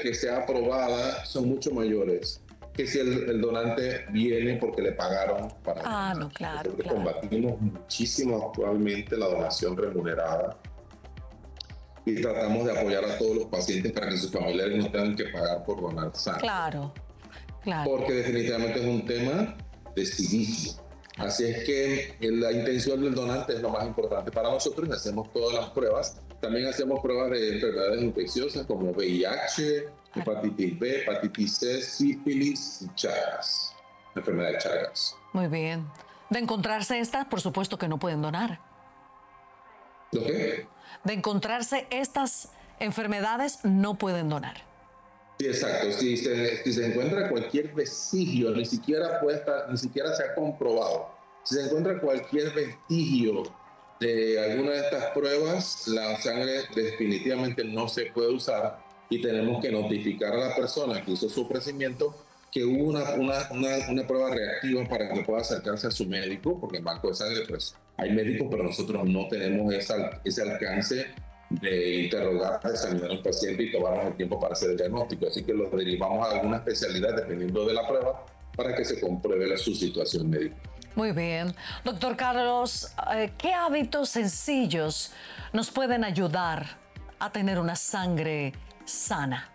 que sea aprobada son mucho mayores que si el donante viene porque le pagaron para donar. No, claro, Nosotros claro. combatimos muchísimo actualmente la donación remunerada y tratamos de apoyar a todos los pacientes para que sus familiares no tengan que pagar por donar sangre. Claro, claro. Porque definitivamente es un tema de civismo. Así es que la intención del donante es lo más importante para nosotros y hacemos todas las pruebas. También hacemos pruebas de enfermedades infecciosas como VIH, hepatitis B, hepatitis C, sífilis y Chagas, enfermedad de Chagas. Muy bien. De encontrarse estas, por supuesto que no pueden donar. ¿Lo qué? De encontrarse estas enfermedades, no pueden donar. Sí, exacto. Si se encuentra cualquier vestigio, ni siquiera se ha comprobado. Si se encuentra cualquier vestigio de alguna de estas pruebas, la sangre definitivamente no se puede usar y tenemos que notificar a la persona que hizo su ofrecimiento que hubo una prueba reactiva para que pueda acercarse a su médico, porque en banco de sangre pues hay médicos, pero nosotros no tenemos ese alcance de interrogar, examinar al paciente y tomarnos el tiempo para hacer el diagnóstico. Así que los derivamos a alguna especialidad dependiendo de la prueba para que se compruebe su situación médica. Muy bien. Doctor Carlos, ¿qué hábitos sencillos nos pueden ayudar a tener una sangre sana?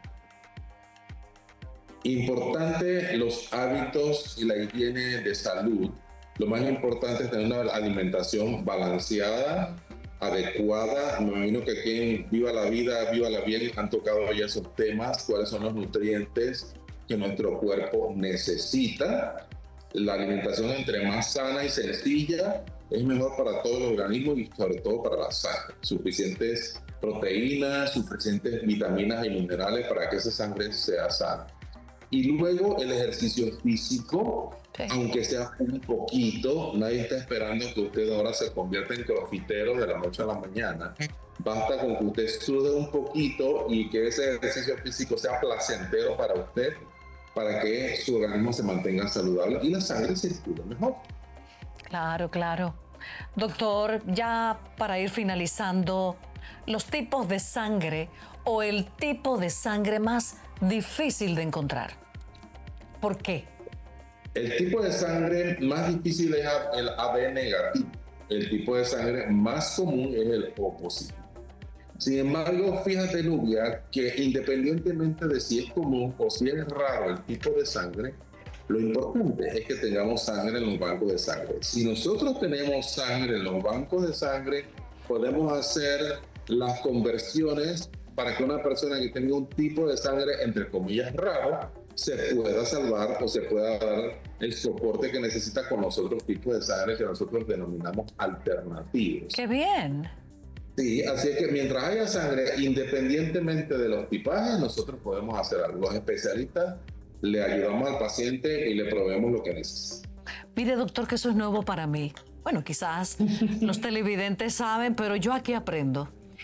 Importante los hábitos y la higiene de salud. Lo más importante es tener una alimentación balanceada, adecuada. Me imagino que aquí en Viva la Vida, Viva la Bien han tocado ya esos temas, cuáles son los nutrientes que nuestro cuerpo necesita. La alimentación entre más sana y sencilla es mejor para todo el organismo y sobre todo para la sangre. Suficientes proteínas, suficientes vitaminas y minerales para que esa sangre sea sana. Y luego el ejercicio físico, sí, aunque sea un poquito, nadie está esperando que usted ahora se convierta en crofitero de la noche a la mañana. Basta con que usted sude un poquito y que ese ejercicio físico sea placentero para usted, para que su organismo se mantenga saludable y la sangre circule mejor. Claro, claro. Doctor, ya para ir finalizando, los tipos de sangre o el tipo de sangre más difícil de encontrar. ¿Por qué? El tipo de sangre más difícil es el AB negativo. El tipo de sangre más común es el O positivo. Sin embargo, fíjate, Nubia, que independientemente de si es común o si es raro el tipo de sangre, lo importante es que tengamos sangre en los bancos de sangre. Si nosotros tenemos sangre en los bancos de sangre, podemos hacer las conversiones para que una persona que tenga un tipo de sangre, entre comillas, raro, se pueda salvar o se pueda dar el soporte que necesita con los otros tipos de sangre que nosotros denominamos alternativos. ¡Qué bien! Sí, así es que mientras haya sangre, independientemente de los tipajes, nosotros podemos hacer algo. Los especialistas le ayudamos al paciente y le proveemos lo que necesita. Mire, doctor, que eso es nuevo para mí. Bueno, quizás los televidentes saben, pero yo aquí aprendo.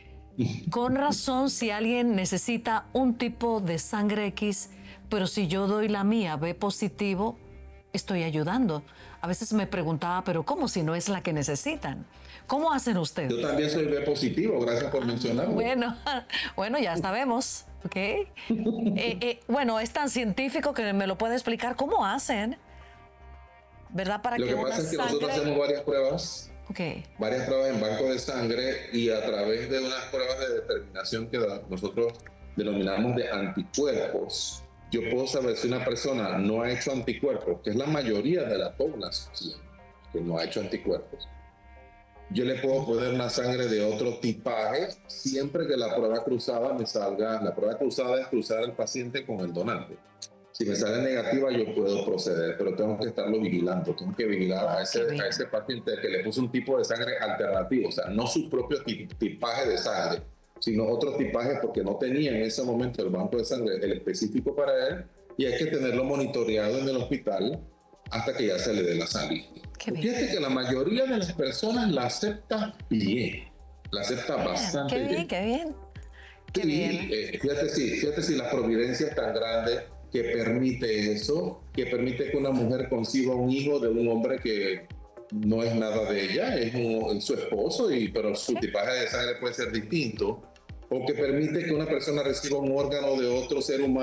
Con razón, si alguien necesita un tipo de sangre X, pero si yo doy la mía B positivo, estoy ayudando. A veces me preguntaba, pero ¿cómo si no es la que necesitan? ¿Cómo hacen ustedes? Yo también soy B positivo, gracias por mencionarlo. Bueno, ya sabemos, ¿ok? Bueno, es tan científico que me lo puede explicar cómo hacen, ¿verdad? Para lo que pasa es que nosotros hacemos varias pruebas. Okay. Varias pruebas en banco de sangre y a través de unas pruebas de determinación que nosotros denominamos de anticuerpos, yo puedo saber si una persona no ha hecho anticuerpos, que es la mayoría de la población que no ha hecho anticuerpos. Yo le puedo poner una sangre de otro tipaje siempre que la prueba cruzada me salga. La prueba cruzada es cruzar al paciente con el donante. Si me sale negativa, yo puedo proceder, pero tengo que estarlo vigilando. Tengo que vigilar a ese paciente que le puso un tipo de sangre alternativo, o sea, no su propio tipaje de sangre, sino otro tipaje porque no tenía en ese momento el banco de sangre el específico para él y hay que tenerlo monitoreado en el hospital hasta que ya se le dé la sangre. Fíjate que la mayoría de las personas la acepta bien, la acepta bastante bien. Qué bien. Fíjate si la providencia es tan grande que permite eso, que permite que una mujer conciba un hijo de un hombre que no es nada de ella, es su esposo, pero su tipaje de sangre puede ser distinto, o que permite que una persona reciba un órgano de otro ser humano